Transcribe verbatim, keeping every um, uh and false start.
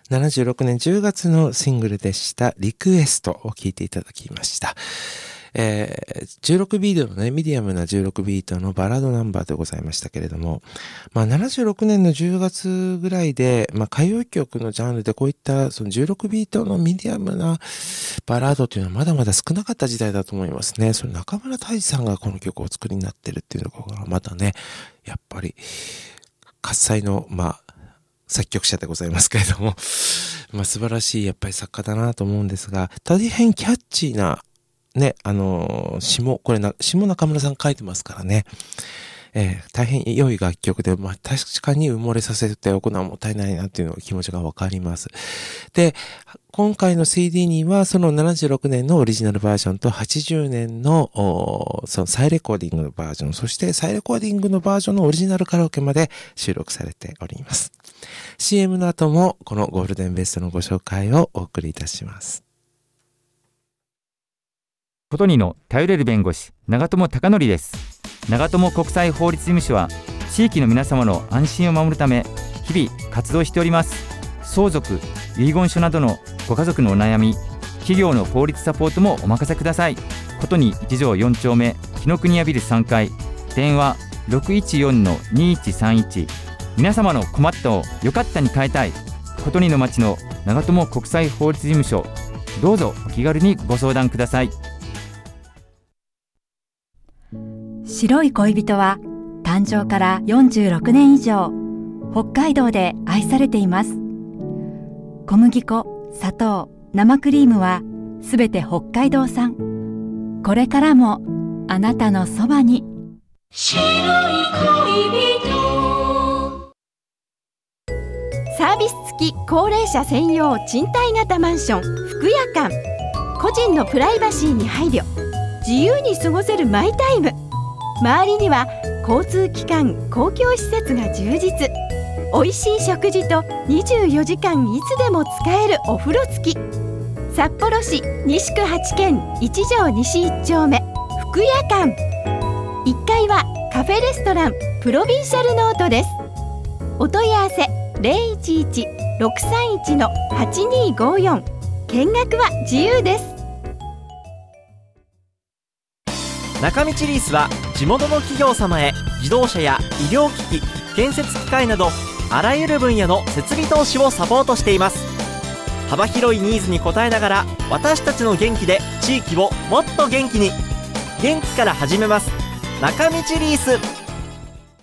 ななじゅうろくねんじゅうがつのシングルでしたリクエストを聴いていただきました。えー、じゅうろくビートのね、ミディアムなじゅうろくビートのバラードナンバーでございましたけれども、まあななじゅうろくねんのじゅうがつぐらいで、まあ歌謡曲のジャンルでこういったそのじゅうろくビートのミディアムなバラードというのはまだまだ少なかった時代だと思いますね。それ中村泰治さんがこの曲をお作りになってるっていうところがまたね、やっぱり喝采の、まあ、作曲者でございますけれども、まあ素晴らしいやっぱり作家だなと思うんですが、大変キャッチーなね、あのー、詩も、これな、詩も中村さん書いてますからね。えー、大変良い楽曲で、まあ確かに埋もれさせておくのはもったいないなっていうの気持ちがわかります。で、今回の シーディー にはそのななじゅうろくねんのオリジナルバージョンとはちじゅうねんのその再レコーディングのバージョン、そして再レコーディングのバージョンのオリジナルカラオケまで収録されております。シーエム の後もこのゴールデンベストのご紹介をお送りいたします。 ことにの頼れる弁護士長友貴則です。長友国際法律事務所は地域の皆様の安心を守るため日々活動しております。相続、遺言書などのご家族のお悩み、企業の法律サポートもお任せください。ことにいち条よん丁目紀ノ国屋ビルさんかい、電話 ろくいちよんのにいちさんいち。 皆様の困ったをよかったに変えたい。ことにの町の長友国際法律事務所、どうぞお気軽にご相談ください。 白い恋人は誕生からよんじゅうろくねん以上、北海道で愛されています。小麦粉、砂糖、生クリームはすべて北海道産。これからもあなたのそばに。白い恋人。 サービス付き高齢者専用賃貸型マンション福屋館。個人のプライバシーに配慮、自由に過ごせるマイタイム。周りには交通機関、公共施設が充実。おいしい食事とにじゅうよじかんいつでも使えるお風呂付き。札幌市西区はち軒いち条西いち丁目福屋館。いっかいはカフェレストランプロビンシャルノートです。お問い合わせ ゼロいちいち ろくさんいち はちにごよん。見学は自由です。 中道リースは地元の企業様へ自動車や医療機器、建設機械などあらゆる分野の設備投資をサポートしています。幅広いニーズに応えながら私たちの元気で地域をもっと元気に。元気から始めます。中道リース。